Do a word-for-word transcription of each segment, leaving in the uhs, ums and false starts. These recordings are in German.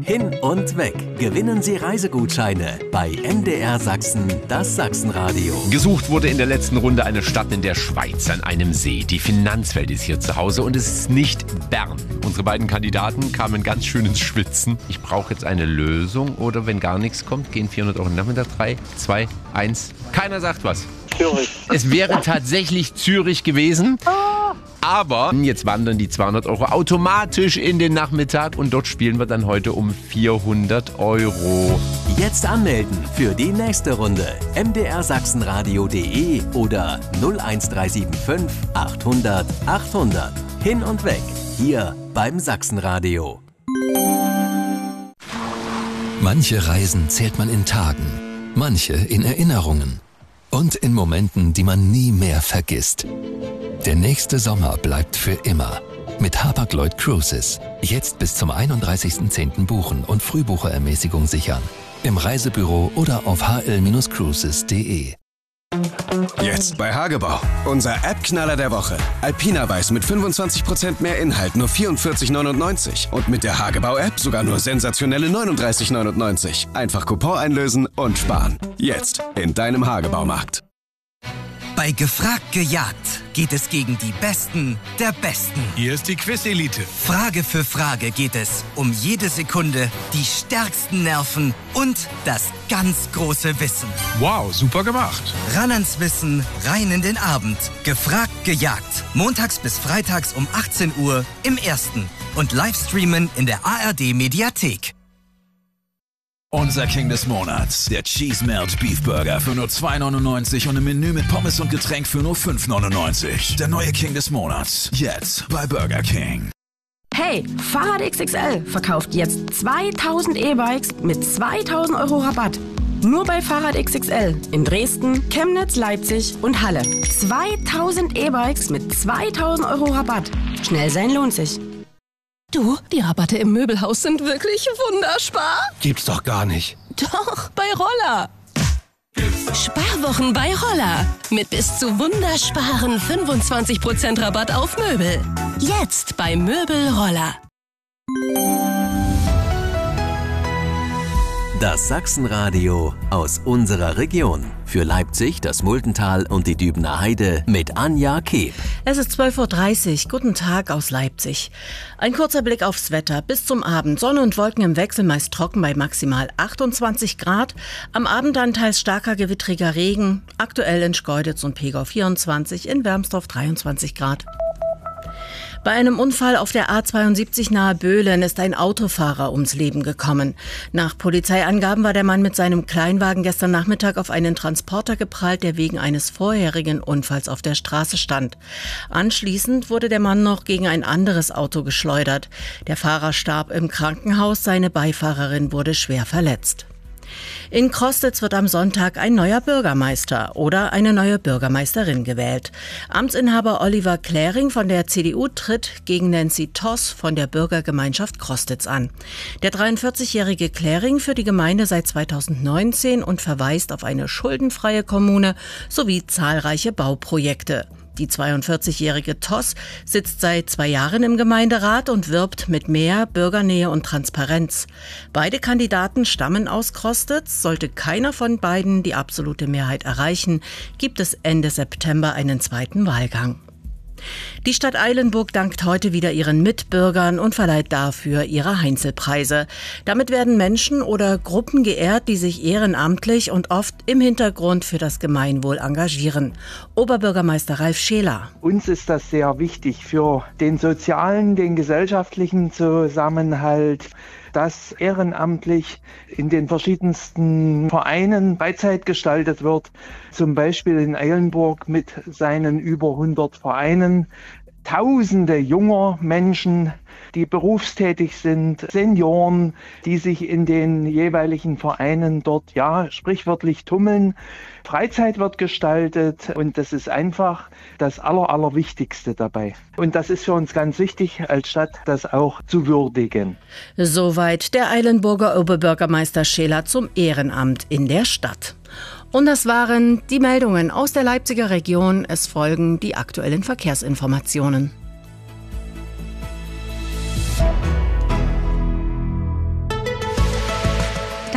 Hin und weg. Gewinnen Sie Reisegutscheine bei M D R Sachsen, das Sachsenradio. Gesucht wurde in der letzten Runde eine Stadt in der Schweiz an einem See. Die Finanzwelt ist hier zu Hause und es ist nicht Bern. Unsere beiden Kandidaten kamen ganz schön ins Schwitzen. Ich brauche jetzt eine Lösung oder wenn gar nichts kommt, gehen vierhundert Euro Nachmittag. drei, zwei, eins. Keiner sagt was. Zürich. Es wäre tatsächlich Zürich gewesen. Aber jetzt wandern die zweihundert Euro automatisch in den Nachmittag und dort spielen wir dann heute um vierhundert Euro. Jetzt anmelden für die nächste Runde. m d r sachsenradio punkt d e oder null eins drei sieben fünf achthundert achthundert. Hin und weg. Hier beim Sachsenradio. Manche Reisen zählt man in Tagen, manche in Erinnerungen und in Momenten, die man nie mehr vergisst. Der nächste Sommer bleibt für immer. Mit Hapag-Lloyd Cruises. Jetzt bis zum einunddreißigsten zehnten buchen und Frühbucherermäßigung sichern. Im Reisebüro oder auf h l Bindestrich cruises punkt d e. Jetzt bei Hagebau. Unser App-Knaller der Woche. Alpina Weiß mit fünfundzwanzig Prozent mehr Inhalt, nur vierundvierzig neunundneunzig. Und mit der Hagebau-App sogar nur sensationelle neununddreißig neunundneunzig. Einfach Coupon einlösen und sparen. Jetzt in deinem Hagebaumarkt. Bei Gefragt gejagt geht es gegen die Besten der Besten. Hier ist die Quiz-Elite. Frage für Frage geht es um jede Sekunde, die stärksten Nerven und das ganz große Wissen. Wow, super gemacht. Ran ans Wissen, rein in den Abend. Gefragt gejagt. Montags bis freitags um achtzehn Uhr im Ersten. Und Livestreamen in der A R D-Mediathek. Unser King des Monats, der Cheese Melt Beef Burger für nur zwei neunundneunzig und ein Menü mit Pommes und Getränk für nur fünf neunundneunzig. Der neue King des Monats, jetzt bei Burger King. Hey, Fahrrad X X L verkauft jetzt zweitausend E-Bikes mit zweitausend Euro Rabatt. Nur bei Fahrrad X X L in Dresden, Chemnitz, Leipzig und Halle. zweitausend E-Bikes mit zweitausend Euro Rabatt. Schnell sein lohnt sich. Du, die Rabatte im Möbelhaus sind wirklich wunderspar. Gibt's doch gar nicht. Doch, bei Roller. Sparwochen bei Roller. Mit bis zu wundersparen fünfundzwanzig Prozent Rabatt auf Möbel. Jetzt bei Möbel Roller. Das Sachsenradio aus unserer Region. Für Leipzig, das Muldental und die Dübener Heide mit Anja Keeb. Es ist zwölf Uhr dreißig. Guten Tag aus Leipzig. Ein kurzer Blick aufs Wetter. Bis zum Abend Sonne und Wolken im Wechsel, meist trocken bei maximal achtundzwanzig Grad. Am Abend dann teils starker gewittriger Regen. Aktuell in Schkeuditz und Pegau vierundzwanzig, in Wermsdorf dreiundzwanzig Grad. Bei einem Unfall auf der A zweiundsiebzig nahe Böhlen ist ein Autofahrer ums Leben gekommen. Nach Polizeiangaben war der Mann mit seinem Kleinwagen gestern Nachmittag auf einen Transporter geprallt, der wegen eines vorherigen Unfalls auf der Straße stand. Anschließend wurde der Mann noch gegen ein anderes Auto geschleudert. Der Fahrer starb im Krankenhaus, seine Beifahrerin wurde schwer verletzt. In Crostitz wird am Sonntag ein neuer Bürgermeister oder eine neue Bürgermeisterin gewählt. Amtsinhaber Oliver Kläring von der C D U tritt gegen Nancy Toss von der Bürgergemeinschaft Crostitz an. Der dreiundvierzigjährige Kläring führt die Gemeinde seit zweitausendneunzehn und verweist auf eine schuldenfreie Kommune sowie zahlreiche Bauprojekte. Die zweiundvierzigjährige Toss sitzt seit zwei Jahren im Gemeinderat und wirbt mit mehr Bürgernähe und Transparenz. Beide Kandidaten stammen aus Crostitz. Sollte keiner von beiden die absolute Mehrheit erreichen, gibt es Ende September einen zweiten Wahlgang. Die Stadt Eilenburg dankt heute wieder ihren Mitbürgern und verleiht dafür ihre Heinzelpreise. Damit werden Menschen oder Gruppen geehrt, die sich ehrenamtlich und oft im Hintergrund für das Gemeinwohl engagieren. Oberbürgermeister Ralf Scheler. Uns ist das sehr wichtig für den sozialen, den gesellschaftlichen Zusammenhalt, dass ehrenamtlich in den verschiedensten Vereinen Freizeit gestaltet wird. Zum Beispiel in Eilenburg mit seinen über hundert Vereinen. Tausende junger Menschen, die berufstätig sind, Senioren, die sich in den jeweiligen Vereinen dort, ja, sprichwörtlich tummeln. Freizeit wird gestaltet und das ist einfach das Aller, Allerwichtigste dabei. Und das ist für uns ganz wichtig, als Stadt das auch zu würdigen. Soweit der Eilenburger Oberbürgermeister Scheler zum Ehrenamt in der Stadt. Und das waren die Meldungen aus der Leipziger Region. Es folgen die aktuellen Verkehrsinformationen.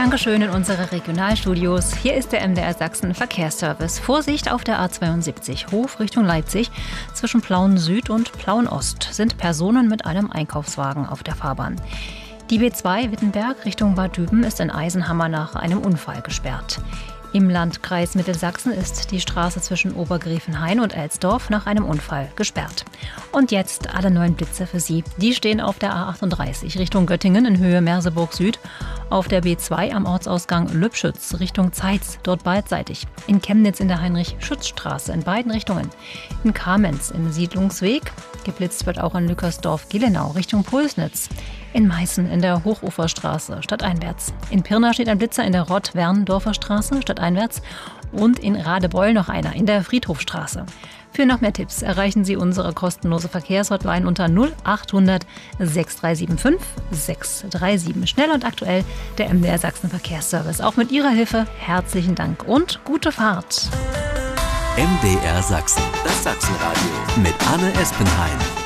Dankeschön in unsere Regionalstudios. Hier ist der M D R Sachsen Verkehrsservice. Vorsicht auf der A zweiundsiebzig Hof Richtung Leipzig. Zwischen Plauen Süd und Plauen Ost sind Personen mit einem Einkaufswagen auf der Fahrbahn. Die B zwei Wittenberg Richtung Bad Düben ist in Eisenhammer nach einem Unfall gesperrt. Im Landkreis Mittelsachsen ist die Straße zwischen Obergräfenhain und Elsdorf nach einem Unfall gesperrt. Und jetzt alle neuen Blitze für Sie. Die stehen auf der A achtunddreißig Richtung Göttingen in Höhe Merseburg Süd, auf der B zwei am Ortsausgang Lübschütz Richtung Zeitz, dort beidseitig. In Chemnitz in der Heinrich-Schütz-Straße in beiden Richtungen. In Kamenz im Siedlungsweg, geblitzt wird auch in Lückersdorf-Gillenau Richtung Pulsnitz. In Meißen in der Hochuferstraße stadteinwärts. In Pirna steht ein Blitzer in der Rott-Werndorfer Straße stadteinwärts und in Radebeul noch einer in der Friedhofstraße. Für noch mehr Tipps erreichen Sie unsere kostenlose Verkehrshotline unter null achthundert sechs drei sieben fünf sechs drei sieben. Schnell und aktuell der M D R Sachsen Verkehrsservice. Auch mit Ihrer Hilfe herzlichen Dank und gute Fahrt. M D R Sachsen, das Sachsenradio mit Anne Espenheim.